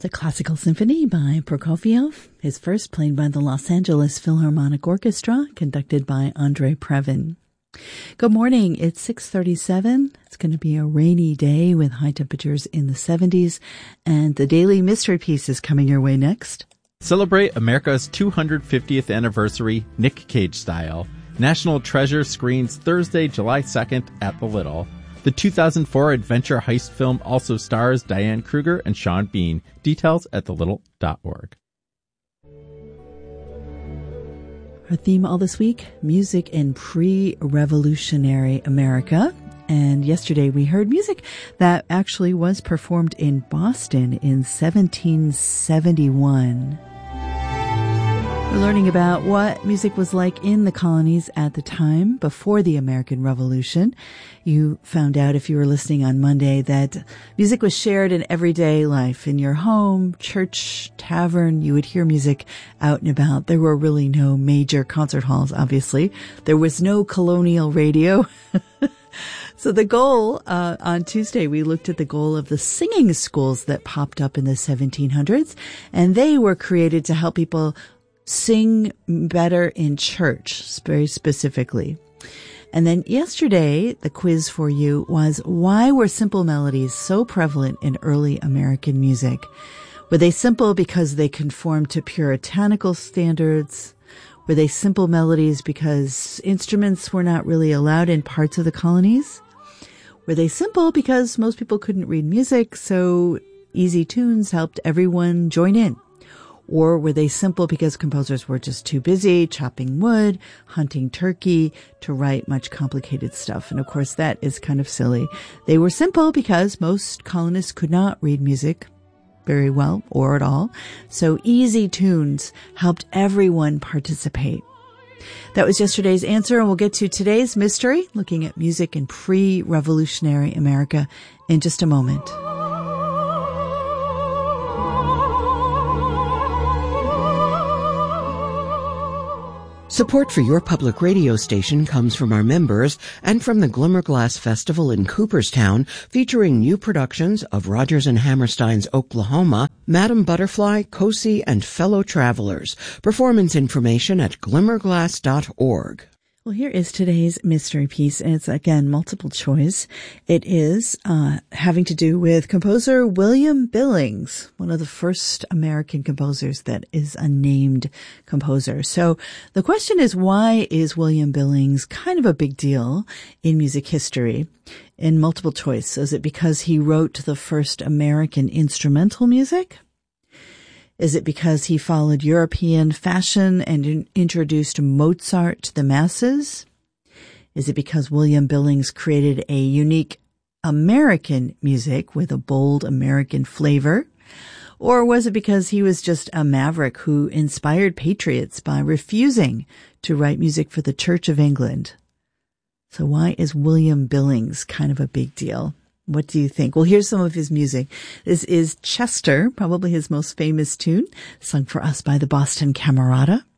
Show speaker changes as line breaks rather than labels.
The Classical Symphony by Prokofiev, his first played by the Los Angeles Philharmonic Orchestra, conducted by Andrei Previn. Good morning. It's 6:37. It's going to be a rainy day with high temperatures in the 70s, and the Daily Mystery Piece is coming your way next.
Celebrate America's 250th anniversary Nick Cage style. National Treasure screens Thursday, July 2nd at the Little. The 2004 adventure heist film also stars Diane Kruger and Sean Bean. Details at thelittle.org.
Our theme all this week, music in pre-revolutionary America. And yesterday we heard music that actually was performed in Boston in 1771. We're learning about what music was like in the colonies at the time before the American Revolution. You found out, if you were listening on Monday, that music was shared in everyday life. In your home, church, tavern, you would hear music out and about. There were really no major concert halls, obviously. There was no colonial radio. So the goal, on Tuesday, we looked at the goal of the singing schools that popped up in the 1700s, and they were created to help people sing better in church, very specifically. And then yesterday, the quiz for you was, why were simple melodies so prevalent in early American music? Were they simple because they conformed to puritanical standards? Were they simple melodies because instruments were not really allowed in parts of the colonies? Were they simple because most people couldn't read music, so easy tunes helped everyone join in? Or were they simple because composers were just too busy chopping wood, hunting turkey to write much complicated stuff? And of course, that is kind of silly. They were simple because most colonists could not read music very well or at all. So easy tunes helped everyone participate. That was yesterday's answer, and we'll get to today's mystery, looking at music in pre-revolutionary America, in just a moment.
Support for your public radio station comes from our members and from the Glimmerglass Festival in Cooperstown, featuring new productions of Rodgers and Hammerstein's Oklahoma, Madame Butterfly, Cosi, and Fellow Travelers. Performance information at glimmerglass.org.
Well, here is today's mystery piece, and it's, again, multiple choice. It is having to do with composer William Billings, one of the first American composers that is a named composer. So the question is, why is William Billings kind of a big deal in music history? In multiple choice, is it because he wrote the first American instrumental music? Is it because he followed European fashion and introduced Mozart to the masses? Is it because William Billings created a unique American music with a bold American flavor? Or was it because he was just a maverick who inspired patriots by refusing to write music for the Church of England? So why is William Billings kind of a big deal? What do you think? Well, here's some of his music. This is Chester, probably his most famous tune, sung for us by the Boston Camerata.